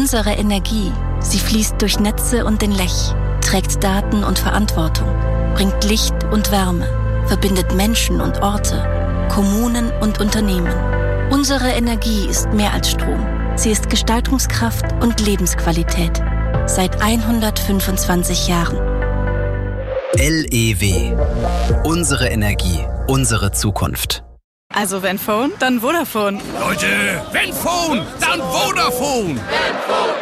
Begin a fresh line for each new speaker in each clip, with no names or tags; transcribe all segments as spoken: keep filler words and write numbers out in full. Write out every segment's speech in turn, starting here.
Unsere Energie, sie fließt durch Netze und den Lech, trägt Daten und Verantwortung, bringt Licht und Wärme, verbindet Menschen und Orte, Kommunen und Unternehmen. Unsere Energie ist mehr als Strom. Sie ist Gestaltungskraft und Lebensqualität. Seit hundertfünfundzwanzig Jahren.
L E W. Unsere Energie, unsere Zukunft.
Also wenn Phone, dann Vodafone.
Leute, wenn Phone, dann Vodafone.
Wenn Phone,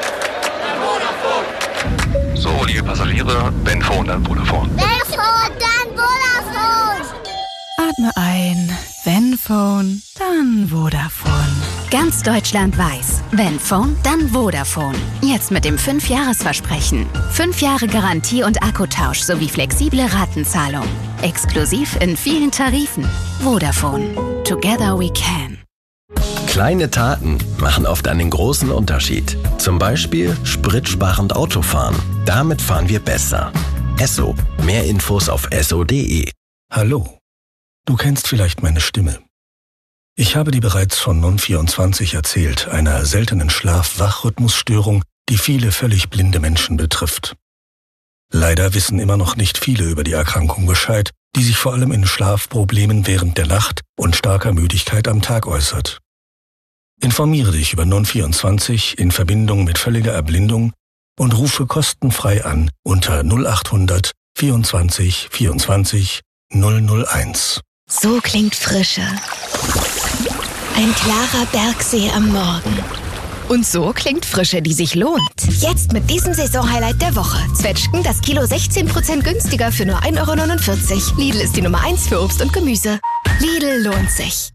dann Vodafone. So, liebe Passagiere, wenn Phone, dann Vodafone.
Wenn Phone, dann Vodafone.
Atme ein. Wenn Phone, dann Vodafone.
Ganz Deutschland weiß, wenn Phone, dann Vodafone. Jetzt mit dem fünf Jahres Versprechen. fünf Jahre Garantie und Akkutausch sowie flexible Ratenzahlung. Exklusiv in vielen Tarifen. Vodafone. Together we can.
Kleine Taten machen oft einen großen Unterschied. Zum Beispiel spritsparend Autofahren. Damit fahren wir besser. Esso. Mehr Infos auf esso punkt de.
Hallo. Du kennst vielleicht meine Stimme. Ich habe dir bereits von Non vierundzwanzig erzählt, einer seltenen Schlaf-Wach-Rhythmusstörung, die viele völlig blinde Menschen betrifft. Leider wissen immer noch nicht viele über die Erkrankung Bescheid, die sich vor allem in Schlafproblemen während der Nacht und starker Müdigkeit am Tag äußert. Informiere dich über Non vierundzwanzig in Verbindung mit völliger Erblindung und rufe kostenfrei an unter null achthundert vierundzwanzig vierundzwanzig null null eins.
So klingt Frische. Ein klarer Bergsee am Morgen. Und so klingt Frische, die sich lohnt. Jetzt mit diesem Saisonhighlight der Woche. Zwetschgen das Kilo sechzehn Prozent günstiger für nur ein Euro neunundvierzig. Lidl ist die Nummer eins für Obst und Gemüse. Lidl lohnt sich.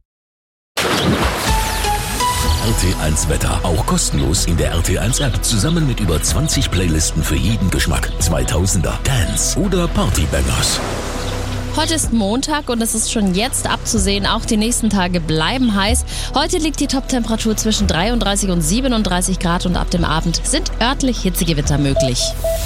R T eins Wetter. Auch kostenlos in der R T eins App. Zusammen mit über zwanzig Playlisten für jeden Geschmack. zweitausender, Dance oder Partybangers.
Heute ist Montag und es ist schon jetzt abzusehen, auch die nächsten Tage bleiben heiß. Heute liegt die Toptemperatur zwischen dreiunddreißig und siebenunddreißig Grad und ab dem Abend sind örtlich Hitzegewitter möglich.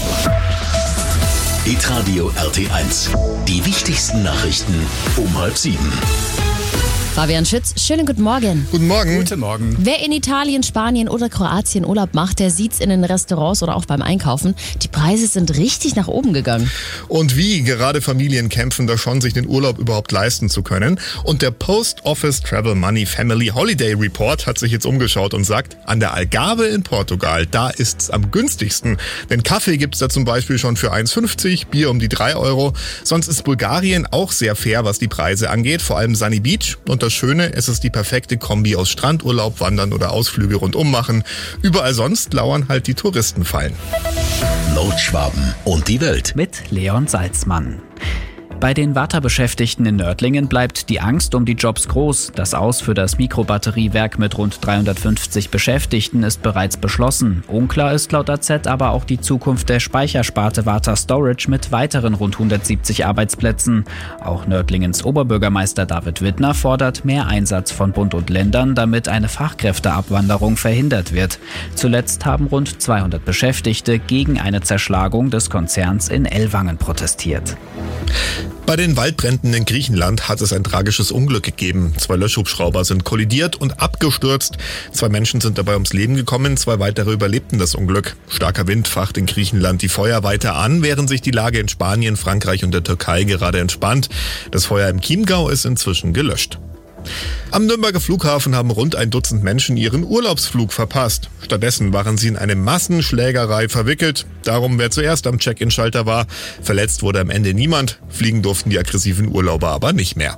Hitradio R T eins. Die wichtigsten Nachrichten um halb sieben.
Fabian Schütz, schönen guten Morgen.
Guten Morgen.
Guten Morgen.
Wer in Italien, Spanien oder Kroatien Urlaub macht, der sieht's in den Restaurants oder auch beim Einkaufen. Die Preise sind richtig nach oben gegangen.
Und wie? Gerade Familien kämpfen da schon, sich den Urlaub überhaupt leisten zu können. Und der Post Office Travel Money Family Holiday Report hat sich jetzt umgeschaut und sagt, an der Algarve in Portugal, da ist's am günstigsten. Denn Kaffee gibt's da zum Beispiel schon für eins fünfzig, Bier um die drei Euro. Sonst ist Bulgarien auch sehr fair, was die Preise angeht, vor allem Sunny Beach. Und das Schöne, es ist die perfekte Kombi aus Strandurlaub, Wandern oder Ausflüge rundum machen. Überall sonst lauern halt die Touristenfallen.
Nordschwaben und die Welt.
Mit Leon Salzmann. Bei den Warta-Beschäftigten in Nördlingen bleibt die Angst um die Jobs groß. Das Aus für das Mikrobatteriewerk mit rund dreihundertfünfzig Beschäftigten ist bereits beschlossen. Unklar ist laut A Z aber auch die Zukunft der Speichersparte Warta Storage mit weiteren rund hundertsiebzig Arbeitsplätzen. Auch Nördlingens Oberbürgermeister David Wittner fordert mehr Einsatz von Bund und Ländern, damit eine Fachkräfteabwanderung verhindert wird. Zuletzt haben rund zweihundert Beschäftigte gegen eine Zerschlagung des Konzerns in Ellwangen protestiert.
Bei den Waldbränden in Griechenland hat es ein tragisches Unglück gegeben. Zwei Löschhubschrauber sind kollidiert und abgestürzt. Zwei Menschen sind dabei ums Leben gekommen, zwei weitere überlebten das Unglück. Starker Wind facht in Griechenland die Feuer weiter an, während sich die Lage in Spanien, Frankreich und der Türkei gerade entspannt. Das Feuer im Chiemgau ist inzwischen gelöscht. Am Nürnberger Flughafen haben rund ein Dutzend Menschen ihren Urlaubsflug verpasst. Stattdessen waren sie in eine Massenschlägerei verwickelt. Darum, wer zuerst am Check-in-Schalter war. Verletzt wurde am Ende niemand. Fliegen durften die aggressiven Urlauber aber nicht mehr.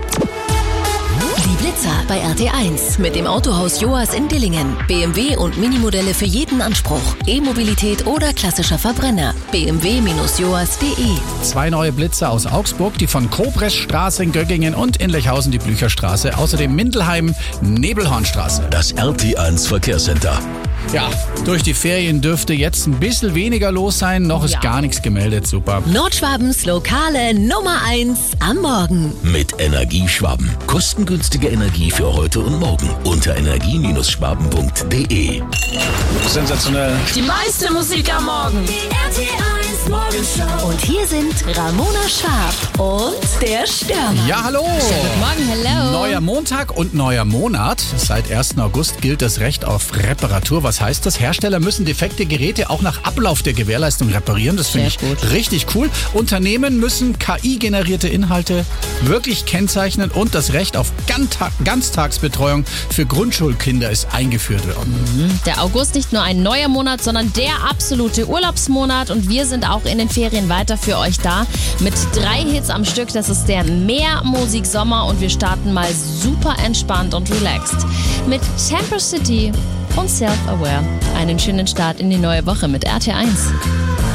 Die Blitzer bei R T eins mit dem Autohaus Joas in Dillingen. B M W und Minimodelle für jeden Anspruch. E-Mobilität oder klassischer Verbrenner. b m w Bindestrich joas punkt de.
Zwei neue Blitzer aus Augsburg, die von Kobressstraße in Göggingen und in Lechhausen die Blücherstraße. Außerdem Mindelheim, Nebelhornstraße.
Das R T eins Verkehrscenter.
Ja, durch die Ferien dürfte jetzt ein bisschen weniger los sein. Noch ist
ja.
gar nichts gemeldet. Super.
Nordschwabens lokale Nummer eins am Morgen.
Mit Energieschwaben. Kostengünstige Energie. Energie für heute und morgen unter energie Bindestrich schwaben punkt de.
Sensationell.
Die meiste Musik am Morgen. Die R T eins Morgenshow.
Und hier sind Ramona Schwab und der Stürmer.
Ja, hallo.
Guten Morgen, hello.
Neuer Montag und neuer Monat. Seit ersten August gilt das Recht auf Reparatur. Was heißt das? Hersteller müssen defekte Geräte auch nach Ablauf der Gewährleistung reparieren. Das finde ich gut. Richtig cool. Unternehmen müssen K I-generierte Inhalte wirklich kennzeichnen und das Recht auf Ganta- Ganztagsbetreuung für Grundschulkinder ist eingeführt worden.
Der August nicht nur ein neuer Monat, sondern der absolute Urlaubsmonat und wir sind auch in den Ferien weiter für euch da mit drei Hits am Stück. Das ist der Meermusik-Sommer und wir starten mal super entspannt und relaxed mit Temper City und Self-Aware. Einen schönen Start in die neue Woche mit R T eins.